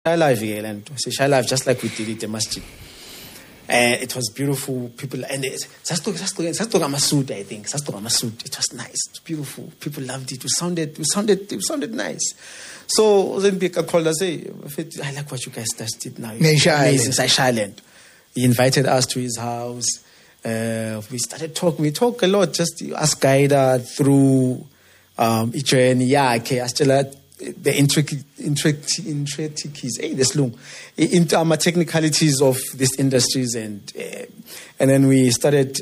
live here, and Sisha live just like we did it at Masjid. It was beautiful. People, and Sastoga Masud, I think. Sastoga Masud. It was nice. It was beautiful. People loved it. It sounded nice. So then Bika called us, hey, I like what you guys did now. Amazing. Sisha Island. He invited us to his house. We started talking. We talk a lot. Just ask Gaida through journey. Yeah, okay. The intricacies, technicalities of these industries, and then we started.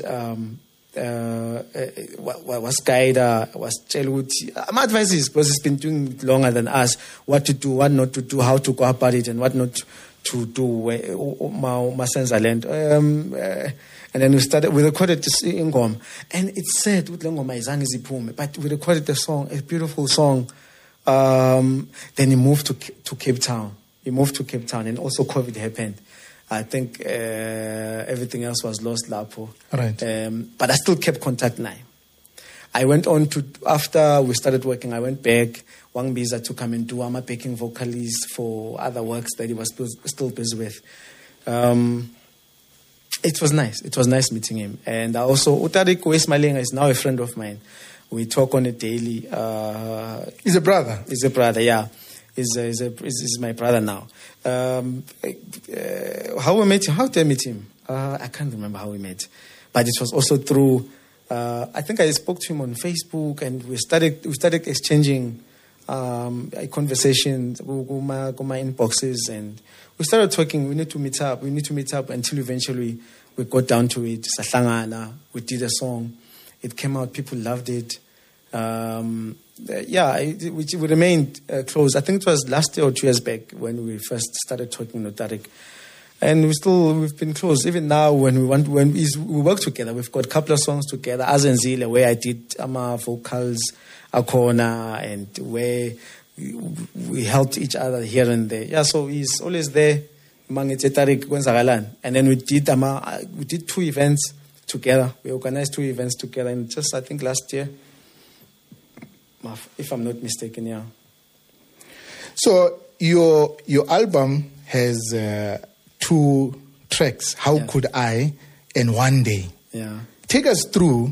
Was Gaida, was Cheluti. My advice is, because it's been doing it longer than us, what to do, what not to do, how to go about it, and what not to do. Land. And then we recorded this ingoma, and it's said with Lengoma Izangi Zipume, but we recorded the song, a beautiful song. Then he moved to Cape Town. And also COVID happened. I think everything else was lost, Lapo. Right. But I still kept contact now. I went on to, after we started working, I went back. Wang Biza to come and do my backing vocalist for other works that he was still busy with. It was nice. It was nice meeting him. And also, Utarik Wesmalinga is now a friend of mine. We talk on a daily. He's a brother. He's a brother, yeah. He's my brother now. How we met him? How did I meet him? I can't remember how we met, but it was also through. I think I spoke to him on Facebook, and we started exchanging conversations, my inboxes, and we started talking. We need to meet up until eventually we got down to it. Sahlangana. We did a song. It came out. People loved it. We remained close. I think it was last year or 2 years back when we first started talking to Tarik, and we've been close. Even now, when we work together, we've got a couple of songs together. Azenzile, where I did my vocals, Akona, and where we helped each other here and there. Yeah, so he's always there. And then we did 2 events together. We organized 2 events together, and just I think last year, if I'm not mistaken, yeah. So your album has 2 tracks. How could I and One Day? Yeah. Take us through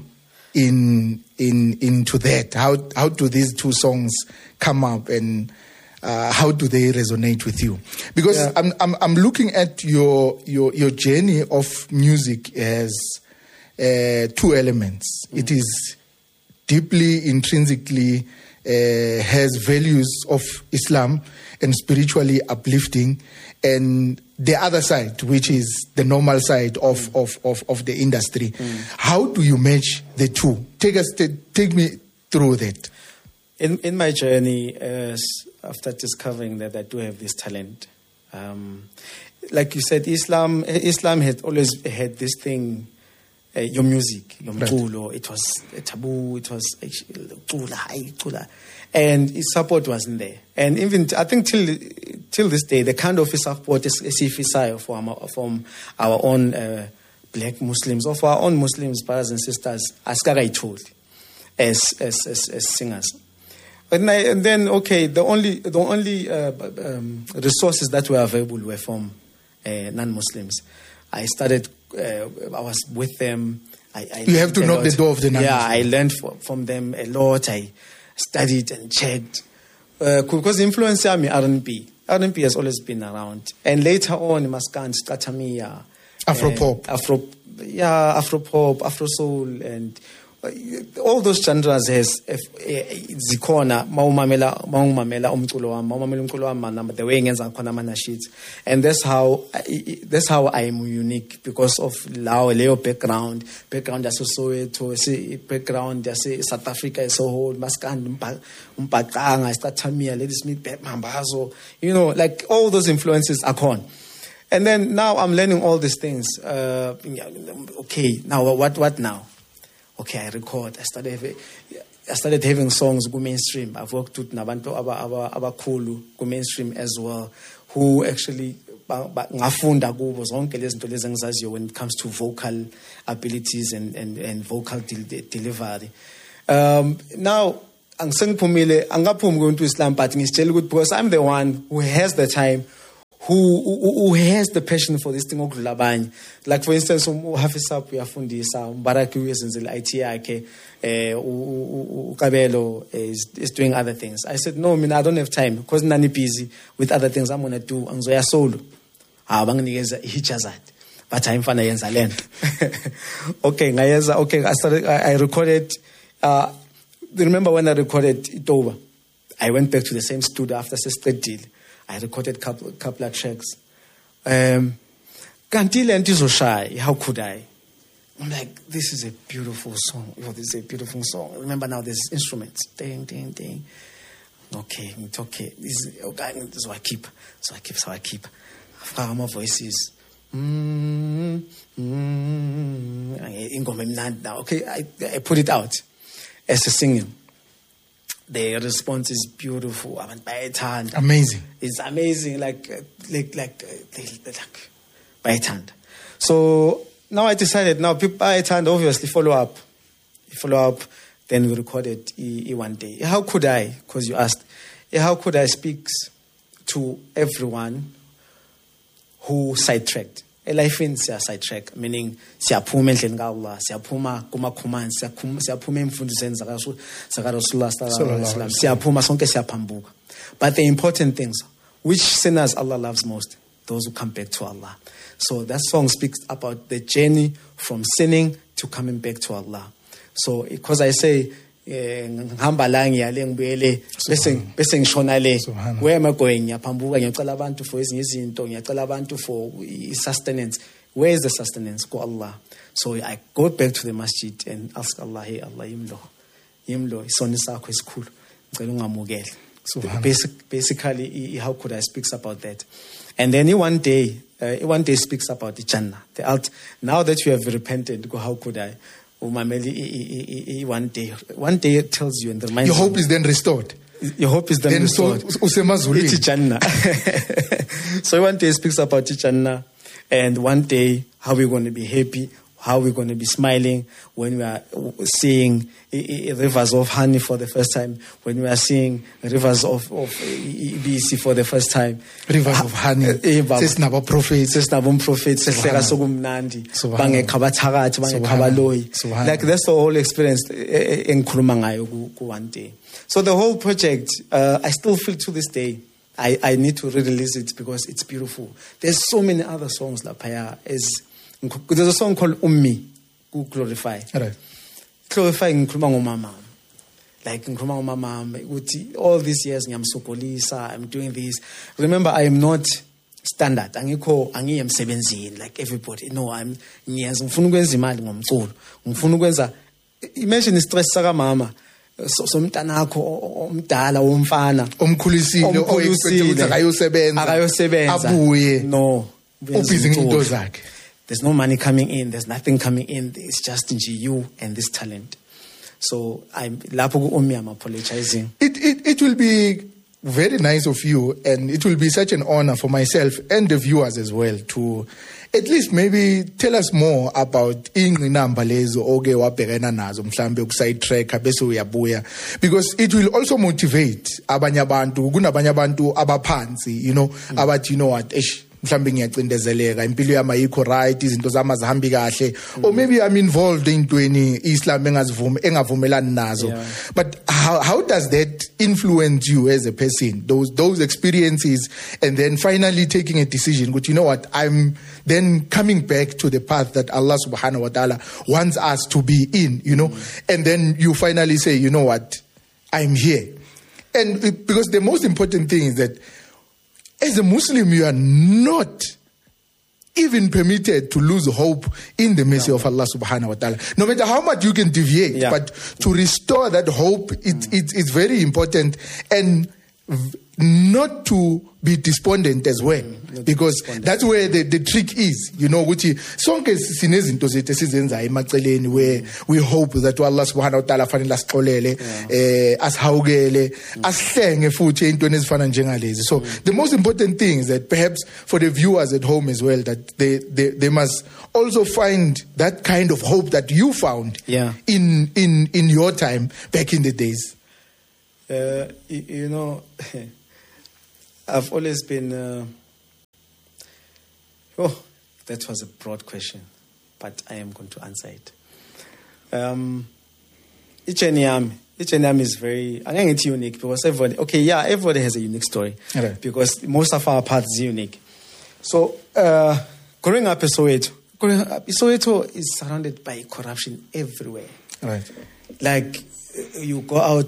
into that. How do these 2 songs come up, and how do they resonate with you? Because I'm looking at your journey of music as 2 elements. It is deeply, intrinsically has values of Islam and spiritually uplifting, and the other side, which is the normal side of the industry. How do you match the 2? Take me through that. In my journey, after discovering that I do have this talent, like you said, Islam had always had this thing. Your music, your mculo, it was a taboo. It was chula, and its support wasn't there. And even I think till this day, the kind of support is from our own black Muslims, or for our own Muslims, brothers and sisters, as told, as singers. And then the only resources that were available were from non-Muslims. I started. I was with them. You have to knock the door of the non-Muslims. Yeah, I learned from them a lot. I studied and checked. Because influence me R&B. R&B has always been around. And later on, Maskan, Stratamia. Afropop. Afropop, Afro Soul, and all those genres has zikona maumamela umculo wami the way ngenza khona ama-nasheeds, and that's how I'm unique, because of Leo background yase background yase South Africa as a whole, Maskandi umbaqanga Stratamia, Ladysmith Mambazo, like all those influences are gone. And then now I'm learning all these things. Okay, now what now? Okay, I record. I started having songs go mainstream. I've worked with nabantu abakulu go mainstream as well, who actually ngafunda kubo zonke lezi zinto lezi engizaziyo when it comes to vocal abilities and vocal delivery. Now angisengiphumile angaphumi kuNtu Islam, but ngitshela ukuthi because I'm the one who has the time, who has the passion for this thing okudlula abanye. Like for instance, uHafizap uyafundisa, Mbaraki uyezenzela IT yakhe, uKabelo is doing other things. I said, no, I don't have time because nani busy with other things I'm going to do. Angizoya solo. Banginikeza ihijazat. But I'm fana yenza lento. Okay, I recorded remember when I recorded Itoba? I went back to the same studio after Sister Deal. I recorded couple of tracks. Kantile and Tizoshai, how could I? I'm like, this is a beautiful song. Oh, this is a beautiful song. Remember now there's instruments. Ding, ding, ding. Okay, it's okay. This is what I keep. So I keep. My voices. Okay, I put it out as a singing. The response is beautiful. Amazing. It's amazing. Like by hand. So now I decided. Now people by hand obviously follow up. Then we recorded one day. How could I? Because you asked. How could I speak to everyone who sidetracked? Life in sidetrack, meaning siyaphuma endleni kaAllah, siyaphuma kuma-commands, siyaphuma emfundisweni zakaRasulullah sallallahu alaihi wasallam, siyaphuma sonke siyaphambuka. But the important things, which sinners Allah loves most? Those who come back to Allah. So that song speaks about the journey from sinning to coming back to Allah. So because I say ngihamba la ngiyale ngibuyele bese ngishona le, where am I going? Ngiyaphambuka ngiyacela abantu for ezinye izinto, ngiyacela abantu for sustenance. Where is the sustenance? Go Allah. So I go back to the masjid and ask Allah, hey Allah, yimlo isoni sakho esikhulu ngicela ungamukele. So basically how could I speak about that? And then one day speaks about the Jannah. Now that you have repented, go, how could I? One day it tells you and reminds your hope is then restored. Your hope is then restored. It's Jannah. So one day it speaks about Jannah, and one day how we're going to be happy, how we're going to be smiling when we are seeing rivers of honey for the first time, when we are seeing rivers of EBC for the first time. Rivers of honey. Sesnabo prophets. Like that's the whole experience in Kulumangayo one day. So the whole project, I still feel to this day, I need to re-release it because it's beautiful. There's so many other songs like Paya. There's a song called Ummi, who glorify. Right. Glorify ngikhuluma ngomama. Like ngikhuluma ngomama, all these years ngiyamsokolisa, I'm doing this. Remember, I am not standard. Angiyemsebenzini like everybody. No, ngifuna ukwenza imali ngomculo. Ngifuna ukwenza, imagine istress saka mama. So mntanakho omdala womfana omkhulisile ukuthi akayosebenza abuye no ubhizi into zakhe. There's no money coming in, there's nothing coming in, it's just you and this talent. So I'm apologizing. It will be very nice of you, and it will be such an honor for myself and the viewers as well to at least maybe tell us more about ingqinamba lezo oke wabhekana nazo mhlambe ukuside track bese uyabuya, because it will also motivate abanye abantu kunabanye abantu abaphansi abathi what mhlambe ngiyacindezeleka impilo yami ayikho right, izinto zami azihambi kahle, or maybe I'm involved into Islam engavumelani nazo. But how does that influence you as a person, those experiences, and then finally taking a decision, but I'm then coming back to the path that Allah subhanahu wa ta'ala wants us to be in, and then you finally say, I'm here. And because the most important thing is that as a Muslim, you are not even permitted to lose hope in the mercy of Allah subhanahu wa ta'ala. No matter how much you can deviate, but to restore that hope, it's very important. And not to be despondent as well, because that's where the trick is, which sonke sinezinto zethu esizenza emaceleni where we hope that Allah subhanahu wa ta'ala fanele asixolele asihawukele asihlenge futhi entweni ezifana njengalezi. So the most important thing is that perhaps for the viewers at home as well, that they must also find that kind of hope that you found in your time back in the days. I've always been Oh, that was a broad question, but I am going to answer it. Each NM is very, I think it's unique because everybody has a unique story. Right. Because most of our paths is unique. So, growing up in Soweto is surrounded by corruption everywhere. Right. Like, you go out,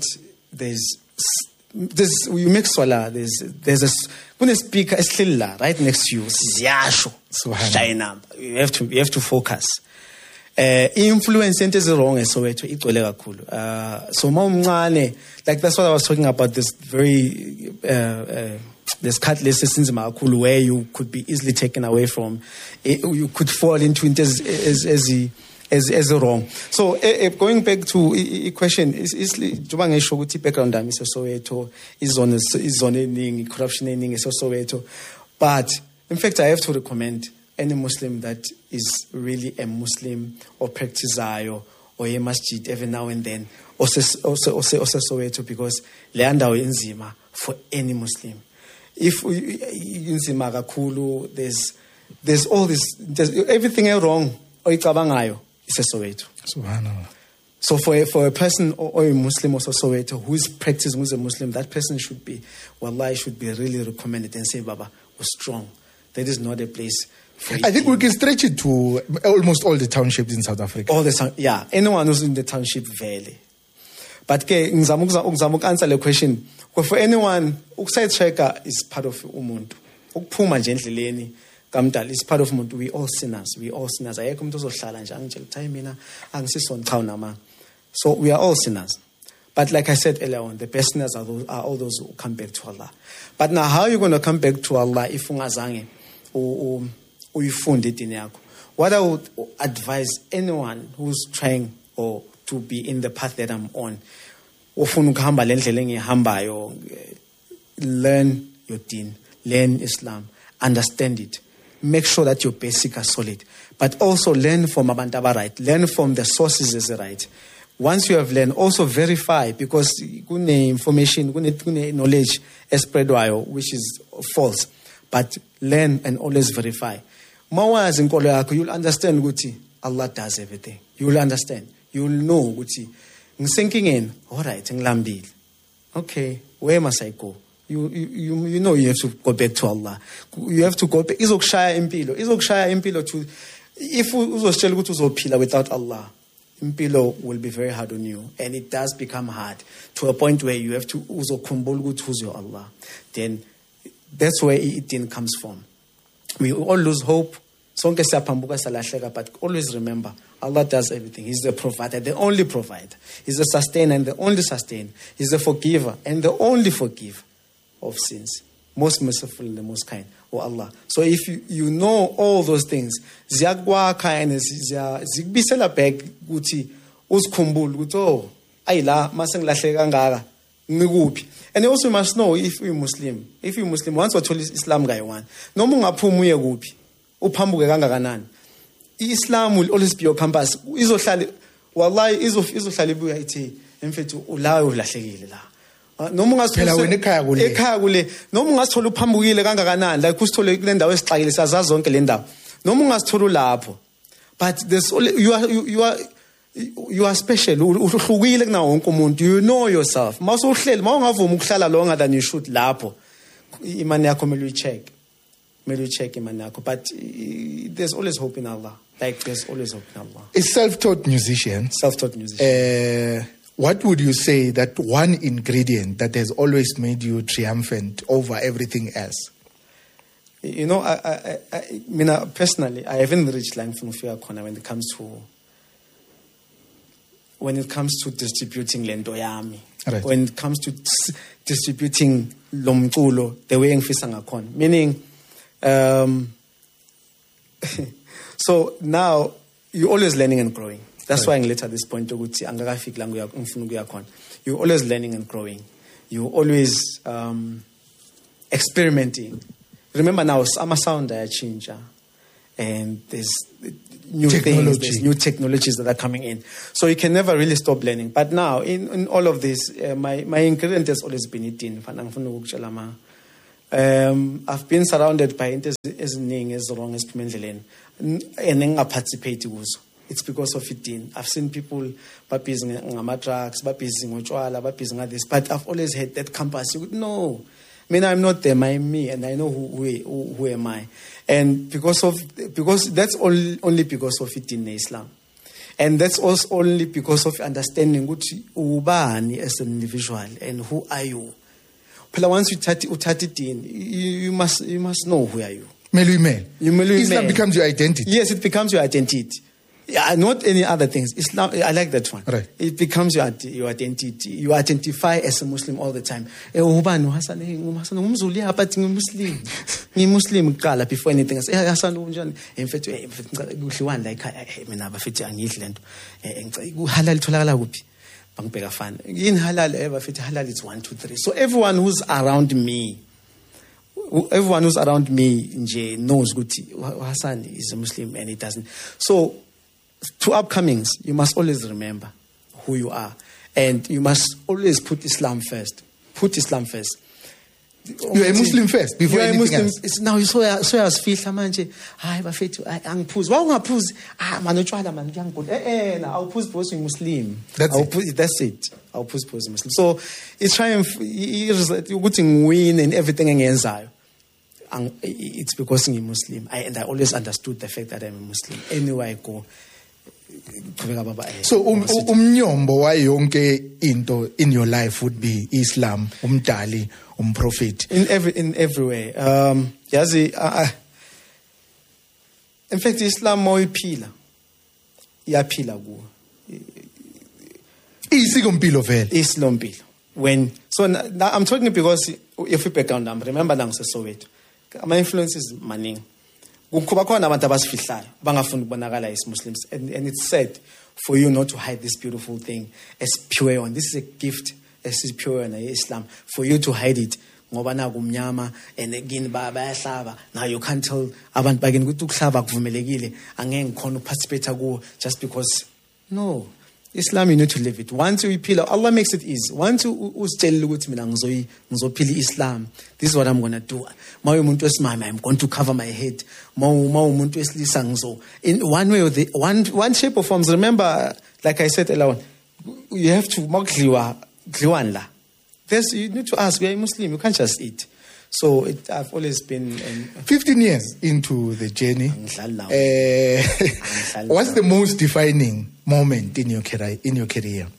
you make solar, there's a speaker, a slilla right next to you, Ziyasho, China. You have to focus. Influence is wrong as Soweto, igcwele kakhulu. So mawumncane, like that's what I was talking about, this very this cut list sinzima kakhulu where you could be easily taken away from. You could fall into it as wrong. So going back to the question, njengoba ngisho ukuthi background yami Soweto, izone eningi, corruption eningi Soweto. But in fact, I have to recommend any Muslim that is really a Muslim or practitioner or a masjid every now and then, also Soweto, because leanda inzima for any Muslim. If inzima kakhulu, there's all this, everything wrong or ikabangayo is a Soweto. Subhanallah. So for a person or a Muslim or Soweto who is practicing, who's a Muslim, that person should be really recommended and say, Baba, was strong. That is not a place. I think we can stretch it to almost all the townships in South Africa. All the time, yeah. Anyone who's in the township valley. But ngizama answer the question. For anyone, ukuside checker is part of umuntu. Ukuphuma nje endleleni kamdala is part of umuntu. We all sinners. Ayekho umuntu ozohlala nje angitshela ukuthi mina angisisonchawu nama. So we are all sinners. But like I said earlier on, the best sinners are all those who come back to Allah. But now, how are you going to come back to Allah if ungazange uyifunde idini yakho? What I would advise anyone who's trying or to be in the path that I'm on, ofuna ukuhamba le ndlela engihambayo, learn your deen, learn Islam, understand it. Make sure that your basics are solid. But also learn from abantu abaright. Learn from the sources as right. Once you have learned, also verify, because kune information, kune knowledge espreadwayo which is false. But learn and always verify. Mawazi inkolo yakho, you'll understand ukuthi Allah does everything. You'll understand. You'll know ukuthi ngisenkingeni, all right, ngilambile. Okay, where must I go? You know you have to go back to Allah. You have to go back. Izokushaya impilo to, if uzositshela ukuthi uzophila without Allah, impilo will be very hard on you, and it does become hard to a point where you have to uzokhumbula ukuthi who's your Allah. Then that's where it comes from. We all lose hope. Sonke siyaphambuka salahleka, but always remember, Allah does everything. He's the provider, the only provider. He's the sustainer and the only sustain. He's the forgiver and the only forgiver of sins. Most merciful and the most kind. Oh Allah. So if you know all those things, ziyakwakha and zikubisela back ukuthi uzikhumbule ukuthi oh ayila mase ngilahleka kangaka ngikuphi. And also you must know, if you're Muslim, once wathola Islam guy one, noma ungaphuma uye kuphi, uphambuke kangakanani, Islam will always be your compass. Izohlala wallahi izohlala ibuya ithi emfethu ulawe ulahlekile la. Noma ungasithola wena ekhaya kule, noma ungasithola uphambukile kangakanani, like usithole kule ndawo esixakile sazazi zonke le ndawo. Noma ungasithola lapho. But there's you are special. Uhlukile kunawo wonke umuntu. You know yourself. Mawusuhleli, mawungavuma ukuhlala longer than you should lapho. Imani yakho kumele uyicheck imani yakho. But there's always hope in Allah. Like there's always hope in Allah. A self-taught musician. What would you say that one ingredient that has always made you triumphant over everything else? You know, I personally, I haven't reached line from Fia Corner when it comes to distributing lento yami. Right. When it comes to distributing lomculo, the way ngifisa ngakhona. Meaning, so now you're always learning and growing. That's why I'm at this point ukuthi angakafiki la ngifuna ukuya khona. You're always learning and growing. You're always experimenting. Remember now, sound change, and there's new things, there's new technologies that are coming in. So you can never really stop learning. But now, in all of this, my ingredient has always been eating. I've been surrounded by into eziningi ezirong esiphuma endleleni and engingaparticipate kuzo. It's because of it. I've seen people busy ngama-drugs, busy ngotshwala, busy this, but I've always had that compass. No, I mean, I'm not them, I'm me, and I know who am I. And because that's only because of it in Islam. And that's also only because of understanding ubani as an individual and who are you. But once you touch it in, you must know who are you. Islam becomes your identity. Yes, it becomes your identity. Yeah, not any other things. Islam, I like that one. Right. It becomes your identity. You identify as a Muslim all the time. I'm Muslim before anything else. In fact, halal is 1, 2, 3. So everyone who's around me knows Hassan is a Muslim and he doesn't. So to upcomings, you must always remember who you are. And you must always put Islam first. Put Islam first. You're a Muslim first before anything Muslim, else. It's now so as feel manje. Hayi bafethu angiphuzi. Wawungaphuzi. Manotshwala man ngiyangibona. I'll phuzi because I'm Muslim. That's it. I'll phuzi because I'm Muslim. So it's trying ukuthi ngiwin and everything engiyenzayo. It's because I'm Muslim. And I always understood the fact that I'm a Muslim. Anywhere I go. So umnyombo wa yonke into in your life would be Islam, umdali, prophet. In every way. Yazi in fact Islam moyiphila. Iyaphila kuwo. Isikompilo vele. Isilompilo. So now I'm talking because if you background remember nang Soweto. My influences maningi. Muslims, and it's said for you not to hide this beautiful thing as pure one. This is a gift as is pure in Islam for you to hide it. And again, now you can't tell abantu bagin participate just because no. Islam, you need to live it. Once you peel, Allah makes it easy. Once you tell Islam, this is what I'm going to do. I'm going to cover my head. In one way or the one shape or forms. Remember, like I said, you have to you need to ask, we are a Muslim, you can't just eat. So I've always been 15 years into the journey. What's the most defining moment in your career?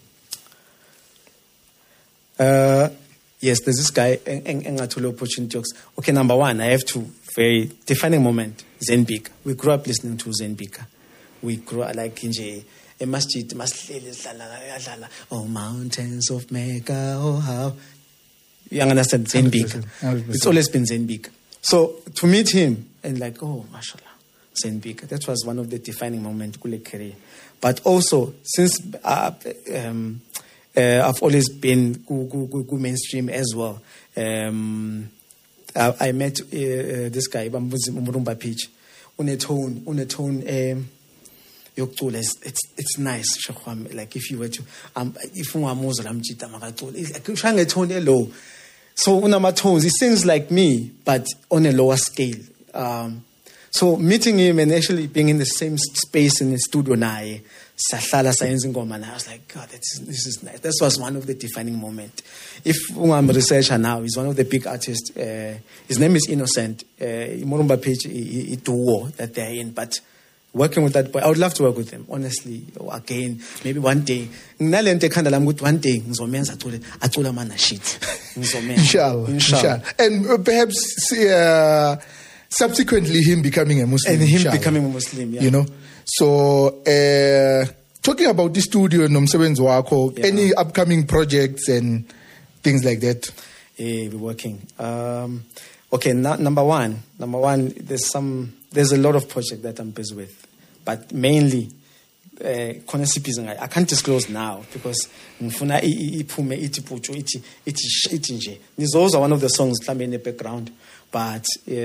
Yes, there's this guy opportunity. Okay, number one, I have to very defining moment. Zenbika. We grew up listening to Zenbika. We grew up like in a masjid, oh mountains of Mecca, oh how. You understand Zenbika. It's always been Zenbika. So to meet him and like, oh, mashallah, Zenbika. That was one of the defining moments in my career. But also, since I've always been go mainstream as well. I met this guy, Murumba Peach, on a tone. It's nice. Like if you were to, if you are Muslim, it's trying to tone low. So unama tones, he sings like me, but on a lower scale. So meeting him and actually being in the same space in the studio I was like, God, this is nice. This was one of the defining moments. If I'm a researcher now, he's one of the big artists. His name is Innocent. Murumba Page, duo that they're in, but working with that boy, I would love to work with him, honestly. Again, maybe one day. One day, Inshallah. And perhaps subsequently him becoming a Muslim. And him becoming a Muslim, yeah. You know? So, talking about the studio, any upcoming projects and things like that? Yeah, we're working. Okay, number one, there's a lot of projects that I'm busy with, but mainly, I can't disclose now because those are one of the songs playing in the background, but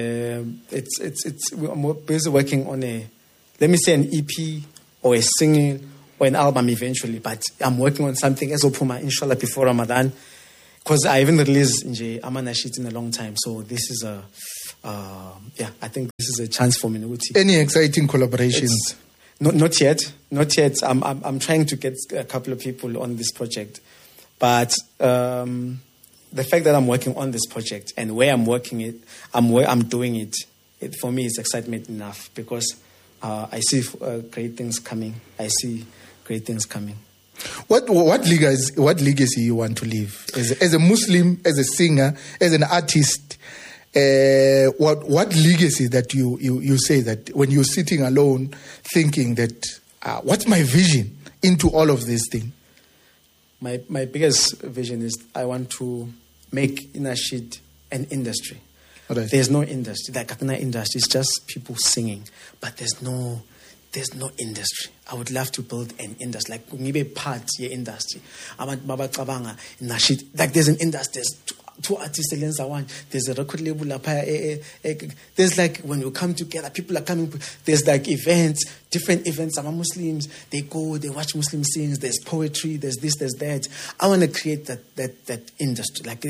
I'm busy working on let me say an EP or a single or an album eventually, but I'm working on something as Opuma, inshallah, before Ramadan. because I haven't released Amanashit in a long time, so this is I think this is a chance for me. Any exciting collaborations? Not yet. I'm trying to get a couple of people on this project, but the fact that I'm working on this project and where I'm working it, I'm doing it. For me, it's excitement enough because I see great things coming. What legacy you want to leave as a Muslim, as a singer, as an artist? What legacy that you say that when you're sitting alone thinking that what's my vision into all of these things? My biggest vision is I want to make Inashid an industry. Right. There's no industry. Like Kakuna industry, it's just people singing, but there's no industry. I would love to build an industry, like maybe part your industry. Like there's an industry. There's two artists. There's a record label. There's like when you come together, people are coming. There's like events, different events. Some Muslims, they go, they watch Muslim sings. There's poetry. There's this. There's that. I want to create that industry. Like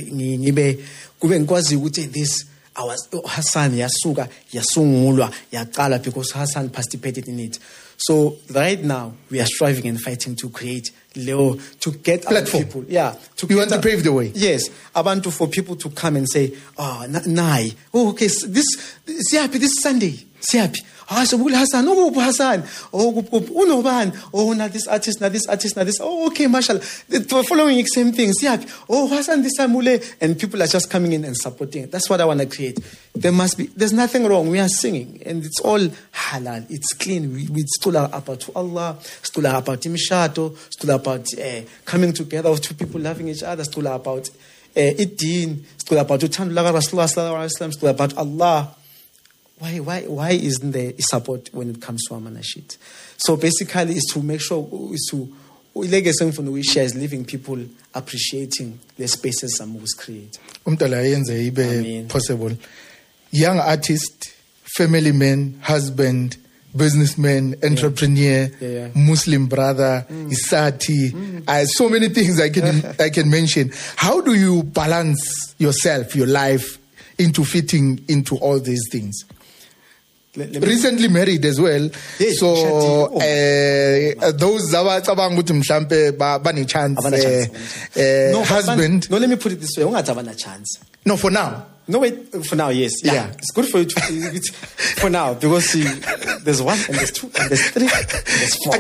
this. Hassan Yasuga Yasungulwa Yakala because Hassan participated in it. So right now we are striving and fighting to create Leo to get platform. People. Yeah. You want to pave the way? Yes. I want for people to come and say, okay, this Sunday. Siapi. So Hassan, Hassan. Now this artist, now this. Oh, okay, Marshall. The following same thing. Siapi. Hassan, this Samule. And people are just coming in and supporting. That's what I want to create. There's nothing wrong. We are singing. And it's all halal. It's clean. We still are about Allah. Still are about Imshato. Still about coming together of two people loving each other. Still about Iddin. Still about Rasulullah sallallahu alaihi wasallam. Still about Allah. Why isn't there support when it comes to Amanashit? So basically, it's to make sure legacy from we share is leaving people appreciating the spaces some was create. Possible. Young artist, family man, husband, businessman, entrepreneur, Muslim brother, Isati. So many things I can mention. How do you balance yourself, your life, into fitting into all these things? Recently married as well. Yes, so those zabang ukuthi mhlambe bani chance husband. No, let me put it this way. Ungathi chance. No, for now. No, wait, for now, yes. Yeah. It's good for you for now because there's one and there's two and there's three and there's four.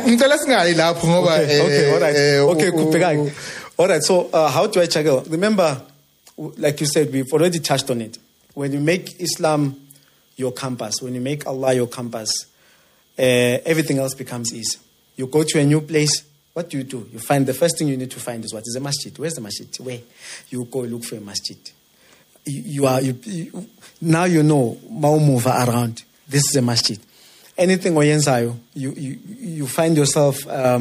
Okay, all right. So how do I check out? Remember, like you said, we've already touched on it. When you make Islam your compass, when you make Allah your compass, everything else becomes easy. You go to a new place, what do? You find the first thing you need to find is what is a masjid. Where's the masjid? Where? You go look for a masjid. Now you know, move around. This is a masjid. Anything oyenzayo, you find yourself a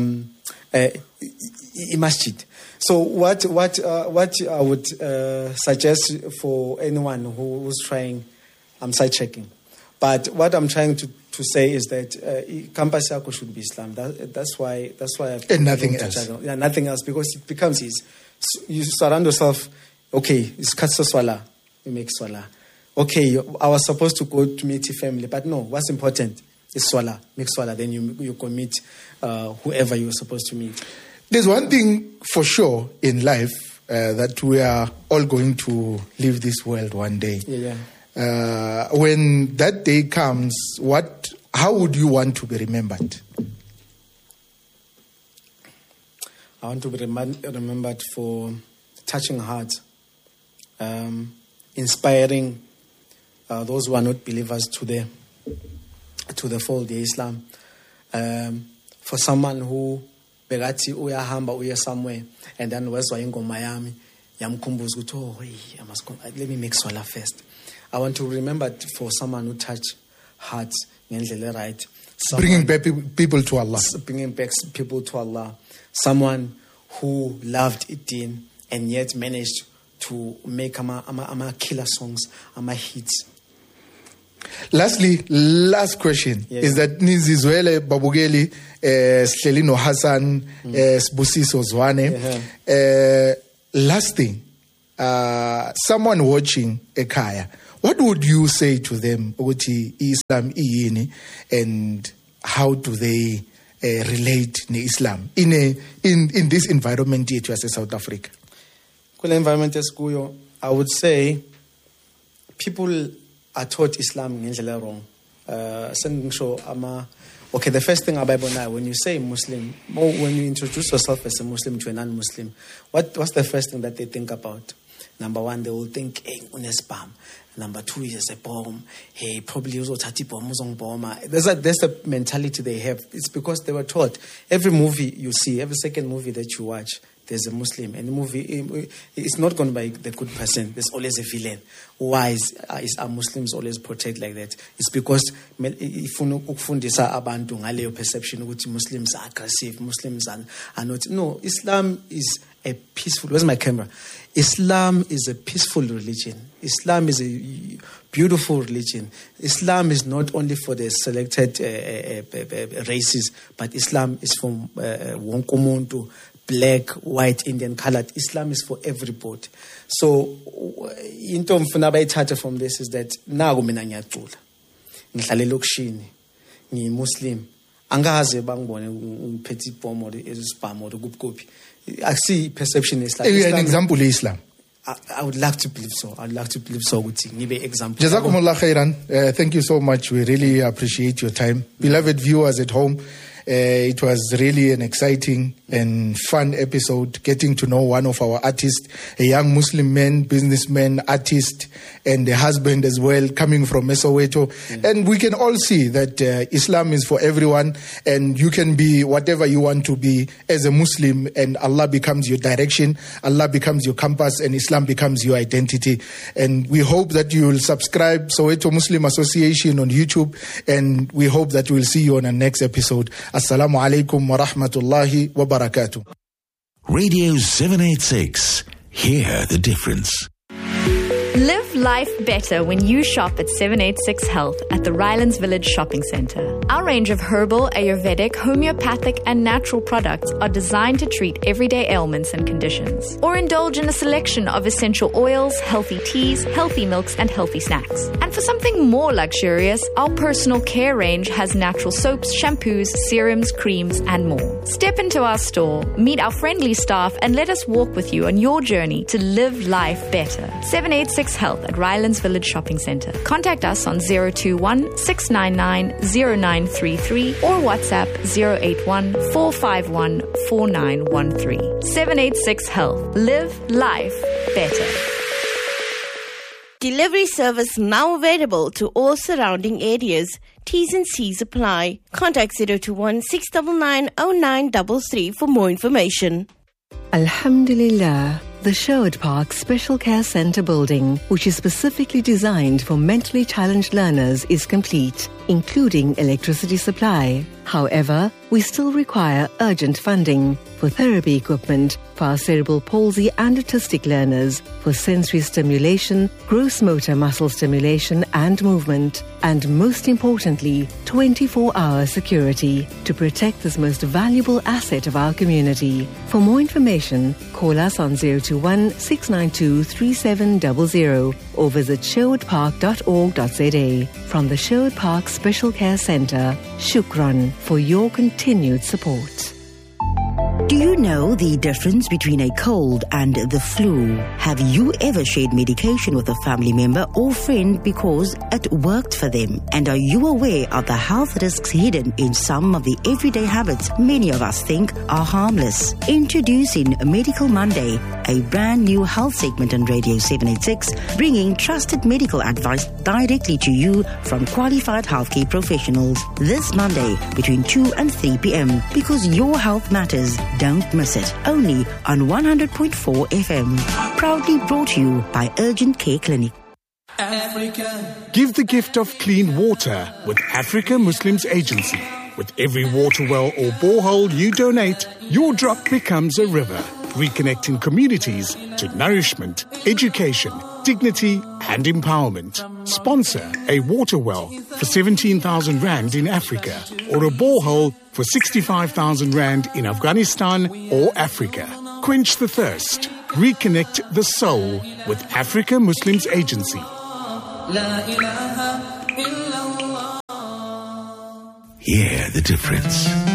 masjid. So what I would suggest for anyone who's trying, I'm side checking, but what I'm trying to say is that campus yako should be Islam. That's why and nothing else. Yeah, nothing else, because it becomes easy. You surround yourself. Okay, it's katsa swala. You make swala. Okay, I was supposed to go to meet your family, but no. What's important is swala. Make swala. Then you go meet whoever you were supposed to meet. There's one thing for sure in life that we are all going to leave this world one day. Yeah. When that day comes, how would you want to be remembered? I want to be remembered for touching hearts, inspiring those who are not believers to the fold, the Islam. For someone who begati uyahamba uya somewhere and then wezwa ingoma yami yamkhumbuza ukuthi let me make swala first. I want to remember for someone who touched hearts ngendlela right, bringing back people to Allah, someone who loved Iddin and yet managed to make ama killer songs, ama hits. Lastly, last question is that Nizizwele Babugeli, Slelino Hassan, Sbusiso Zwane. Last thing, someone watching ekhaya, what would you say to them ukuthi Islam iyini and how do they relate to Islam in this environment yethu as South Africa? Kule environment esikuyo, I would say people are taught Islam ngendlela wrong. Okay, the first thing abayibonayo when you say Muslim, when you introduce yourself as a Muslim to a non-Muslim, what's the first thing that they think about? Number one, they will think, hey, unesbam. Number two, is a bomb. Hey, probably uzothatha ibomb uzongiboma. There's the mentality they have. It's because they were taught. Every movie you see, every second movie that you watch, there's a Muslim. And the movie, it's not going to be the good person. There's always a villain. Why are Muslims always portrayed like that? It's because ukufundisa abantu ngaleyo perception ukuthi Muslims are aggressive, Muslims are not. No, Islam is a peaceful. Where's my camera? Islam is a peaceful religion. Islam is a beautiful religion. Islam is not only for the selected races, but Islam is for wonke umuntu, black, white, Indian, colored. Islam is for everybody. So, into mfuna bayithathe from this is that naku mina ngiyacula. Ngihlala elokishini. Ngiyi-Muslim. Angaze bangibone ngiphethe ibhomo ezisibhamu or ukuphi. I see perception is like an example Islam. I would like to believe so. I'd like to believe so. Give me example. Jazakumullah khairan. Thank you so much. We really appreciate your time. Beloved viewers at home, it was really an exciting and fun episode, getting to know one of our artists, a young Muslim man, businessman, artist, and a husband as well, coming from Soweto. And we can all see that Islam is for everyone, and you can be whatever you want to be as a Muslim, and Allah becomes your direction, Allah becomes your compass, and Islam becomes your identity. And we hope that you will subscribe Soweto Muslim Association on YouTube, and we hope that we'll see you on our next episode. Assalamu alaikum wa rahmatullahi wa barakatuh. Radio 786. Hear the difference. Live life better when you shop at 786 Health at the Rylands Village Shopping Centre. Our range of herbal, Ayurvedic, homeopathic and natural products are designed to treat everyday ailments and conditions. Or indulge in a selection of essential oils, healthy teas, healthy milks and healthy snacks. And for something more luxurious, our personal care range has natural soaps, shampoos, serums, creams and more. Step into our store, meet our friendly staff and let us walk with you on your journey to live life better. 786 Health at Rylands Village Shopping Centre. Contact us on 021 699 0933 or WhatsApp 081 451 4913. 786 Health. Live life better. Delivery service now available to all surrounding areas. T's and C's apply. Contact 021 699 0933 for more information. Alhamdulillah. The Sherwood Park Special Care Centre building, which is specifically designed for mentally challenged learners, is complete, including electricity supply. However, we still require urgent funding for therapy equipment for our cerebral palsy and autistic learners, for sensory stimulation, gross motor muscle stimulation and movement, and most importantly, 24-hour security to protect this most valuable asset of our community. For more information, call us on 021 692 3700 or visit sherwoodpark.org.za. From the Sherwood Park Special Care Centre, Shukran for your continued support. Do you know the difference between a cold and the flu? Have you ever shared medication with a family member or friend because it worked for them? And are you aware of the health risks hidden in some of the everyday habits many of us think are harmless? Introducing Medical Monday, a brand new health segment on Radio 786, bringing trusted medical advice directly to you from qualified healthcare professionals. This Monday between 2 and 3 p.m. because your health matters. Don't miss it. Only on 100.4 FM. Proudly brought to you by Urgent Care Clinic. Africa. Give the gift of clean water with Africa Muslims Agency. With every water well or borehole you donate, your drop becomes a river, reconnecting communities to nourishment, education, dignity and empowerment. Sponsor a water well for 17,000 Rand in Africa or a borehole for 65,000 Rand in Afghanistan or Africa. Quench the thirst. Reconnect the soul with Africa Muslims Agency. Hear the difference.